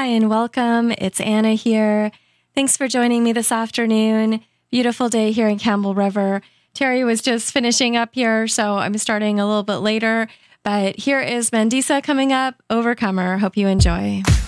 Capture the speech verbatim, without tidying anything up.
Hi, and welcome. It's Anna here. Thanks for joining me this afternoon. Beautiful day here in Campbell River. Terry was just finishing up here, so I'm starting a little bit later. But here is Mandisa coming up, Overcomer. Hope you enjoy.